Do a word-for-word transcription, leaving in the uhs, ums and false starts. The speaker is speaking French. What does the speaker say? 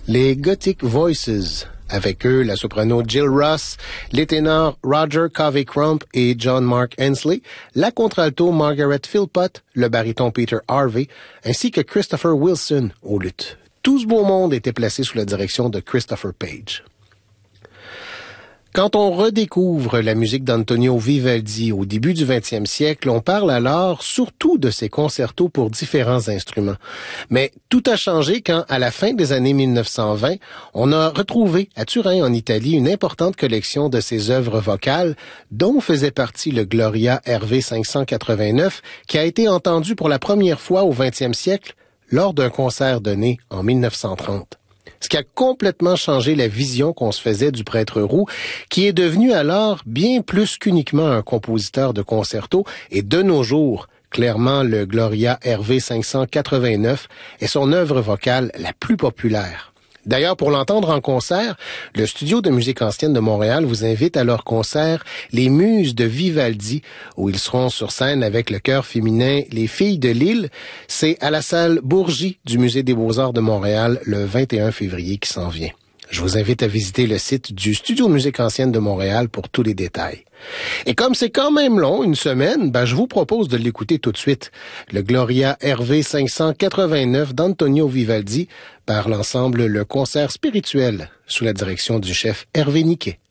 Les Gothic Voices. Avec eux, la soprano Jill Ross, les ténors Roger Covey-Crump et John Mark Hensley, la contralto Margaret Philpott, le baryton Peter Harvey, ainsi que Christopher Wilson au luth. Tout ce beau monde était placé sous la direction de Christopher Page. Quand on redécouvre la musique d'Antonio Vivaldi au début du vingtième siècle, on parle alors surtout de ses concertos pour différents instruments. Mais tout a changé quand, à la fin des années mille neuf cent vingt, on a retrouvé à Turin, en Italie, une importante collection de ses œuvres vocales, dont faisait partie le Gloria R V cinq cent quatre-vingt-neuf, qui a été entendu pour la première fois au vingtième siècle lors d'un concert donné en mille neuf cent trente. Ce qui a complètement changé la vision qu'on se faisait du prêtre roux, qui est devenu alors bien plus qu'uniquement un compositeur de concertos, et de nos jours, clairement le Gloria R V cinq cent quatre-vingt-neuf est son œuvre vocale la plus populaire. D'ailleurs, pour l'entendre en concert, le Studio de musique ancienne de Montréal vous invite à leur concert Les Muses de Vivaldi, où ils seront sur scène avec le chœur féminin Les Filles de Lille. C'est à la salle Bourgie du Musée des Beaux-Arts de Montréal le vingt et un février qui s'en vient. Je vous invite à visiter le site du Studio de musique ancienne de Montréal pour tous les détails. Et comme c'est quand même long, une semaine, ben je vous propose de l'écouter tout de suite. Le Gloria R V cinq cent quatre-vingt-neuf d'Antonio Vivaldi par l'ensemble Le Concert Spirituel sous la direction du chef Hervé Niquet.